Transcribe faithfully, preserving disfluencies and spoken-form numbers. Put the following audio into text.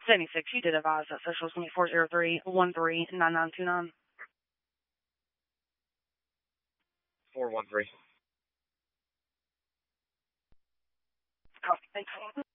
seventy-six, you did advise that social is going to be four zero three, one three, nine nine two nine. four one three. Copy. Thanks.